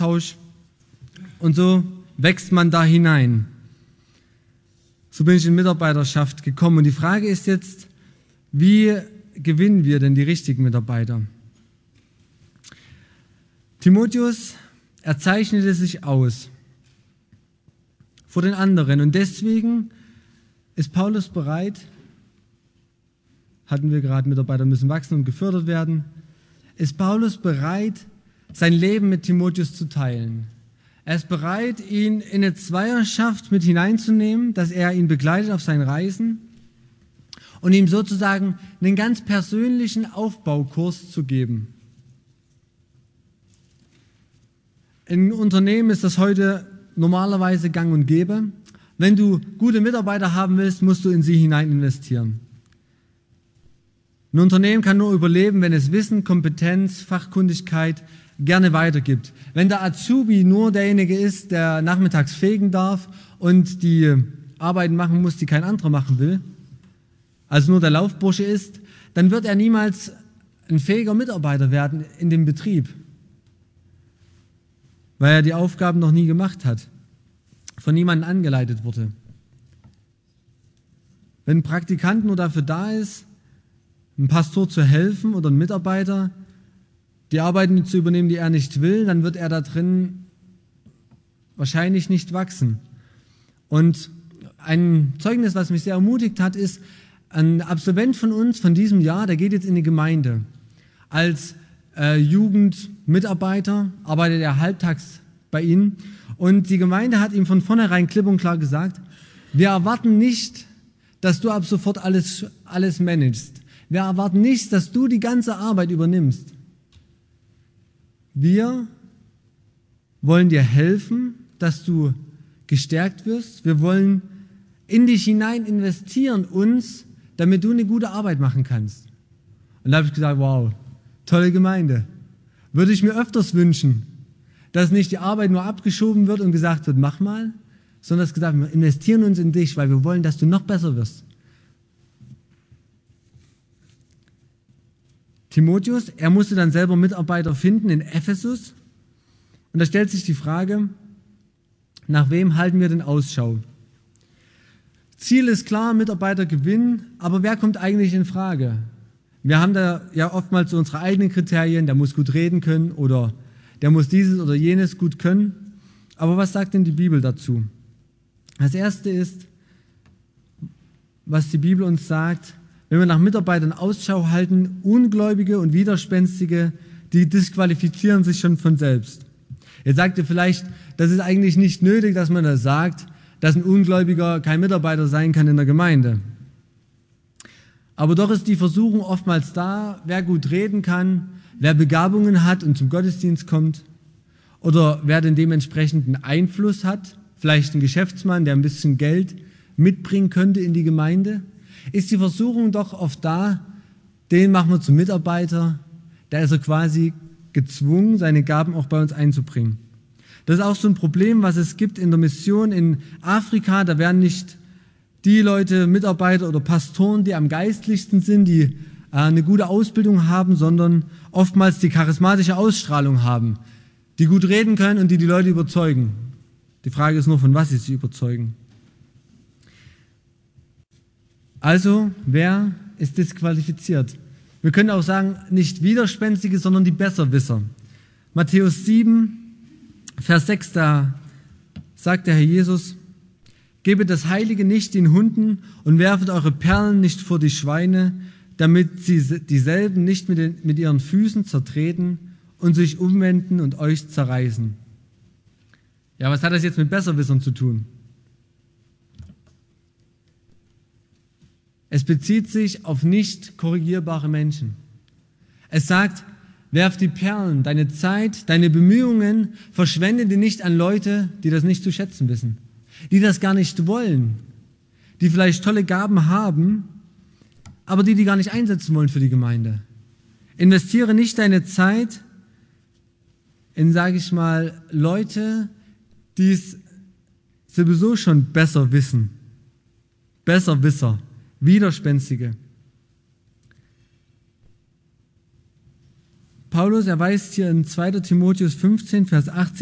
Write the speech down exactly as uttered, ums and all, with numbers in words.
Austausch und so wächst man da hinein. So bin ich in Mitarbeiterschaft gekommen und die Frage ist jetzt, wie gewinnen wir denn die richtigen Mitarbeiter? Timotheus, er zeichnete sich aus vor den anderen und deswegen ist Paulus bereit, hatten wir gerade, Mitarbeiter müssen wachsen und gefördert werden, ist Paulus bereit, sein Leben mit Timotheus zu teilen. Er ist bereit, ihn in eine Zweierschaft mit hineinzunehmen, dass er ihn begleitet auf seinen Reisen und ihm sozusagen einen ganz persönlichen Aufbaukurs zu geben. In Unternehmen ist das heute normalerweise gang und gäbe. Wenn du gute Mitarbeiter haben willst, musst du in sie hinein investieren. Ein Unternehmen kann nur überleben, wenn es Wissen, Kompetenz, Fachkundigkeit gerne weitergibt. Wenn der Azubi nur derjenige ist, der nachmittags fegen darf und die Arbeiten machen muss, die kein anderer machen will, also nur der Laufbursche ist, dann wird er niemals ein fähiger Mitarbeiter werden in dem Betrieb, weil er die Aufgaben noch nie gemacht hat, von niemandem angeleitet wurde. Wenn ein Praktikant nur dafür da ist, einem Pastor zu helfen oder ein Mitarbeiter, die Arbeiten zu übernehmen, die er nicht will, dann wird er da drin wahrscheinlich nicht wachsen. Und ein Zeugnis, was mich sehr ermutigt hat, ist, ein Absolvent von uns von diesem Jahr, der geht jetzt in die Gemeinde. Als äh, Jugendmitarbeiter arbeitet er halbtags bei ihnen. Und die Gemeinde hat ihm von vornherein klipp und klar gesagt, wir erwarten nicht, dass du ab sofort alles, alles managst. Wir erwarten nicht, dass du die ganze Arbeit übernimmst. Wir wollen dir helfen, dass du gestärkt wirst. Wir wollen in dich hinein investieren, uns, damit du eine gute Arbeit machen kannst. Und da habe ich gesagt, wow, tolle Gemeinde. Würde ich mir öfters wünschen, dass nicht die Arbeit nur abgeschoben wird und gesagt wird, mach mal, sondern dass gesagt wird, wir investieren uns in dich, weil wir wollen, dass du noch besser wirst. Timotheus, er musste dann selber Mitarbeiter finden in Ephesus. Und da stellt sich die Frage, nach wem halten wir denn Ausschau? Ziel ist klar, Mitarbeiter gewinnen, aber wer kommt eigentlich in Frage? Wir haben da ja oftmals so unsere eigenen Kriterien, der muss gut reden können oder der muss dieses oder jenes gut können. Aber was sagt denn die Bibel dazu? Das Erste ist, was die Bibel uns sagt, wenn wir nach Mitarbeitern Ausschau halten, Ungläubige und Widerspenstige, die disqualifizieren sich schon von selbst. Jetzt sagt ihr vielleicht, das ist eigentlich nicht nötig, dass man das sagt, dass ein Ungläubiger kein Mitarbeiter sein kann in der Gemeinde. Aber doch ist die Versuchung oftmals da, wer gut reden kann, wer Begabungen hat und zum Gottesdienst kommt oder wer den dementsprechenden Einfluss hat, vielleicht ein Geschäftsmann, der ein bisschen Geld mitbringen könnte in die Gemeinde, ist die Versuchung doch oft da, den machen wir zum Mitarbeiter, da ist er quasi gezwungen, seine Gaben auch bei uns einzubringen. Das ist auch so ein Problem, was es gibt in der Mission in Afrika. Da werden nicht die Leute, Mitarbeiter oder Pastoren, die am geistlichsten sind, die äh, eine gute Ausbildung haben, sondern oftmals die charismatische Ausstrahlung haben, die gut reden können und die die Leute überzeugen. Die Frage ist nur, von was sie sie überzeugen. Also, wer ist disqualifiziert? Wir können auch sagen, nicht Widerspenstige, sondern die Besserwisser. Matthäus sieben, Vers sechs, da sagt der Herr Jesus, gebet das Heilige nicht den Hunden und werfet eure Perlen nicht vor die Schweine, damit sie dieselben nicht mit, den, mit ihren Füßen zertreten und sich umwenden und euch zerreißen. Ja, was hat das jetzt mit Besserwissern zu tun? Es bezieht sich auf nicht korrigierbare Menschen. Es sagt, werf die Perlen, deine Zeit, deine Bemühungen, verschwende die nicht an Leute, die das nicht zu schätzen wissen, die das gar nicht wollen, die vielleicht tolle Gaben haben, aber die die gar nicht einsetzen wollen für die Gemeinde. Investiere nicht deine Zeit in, sage ich mal, Leute, die es sowieso schon besser wissen, Besserwisser, Widerspenstige. Paulus, er weist hier in zweiter Timotheus fünfzehn, Vers achtzehn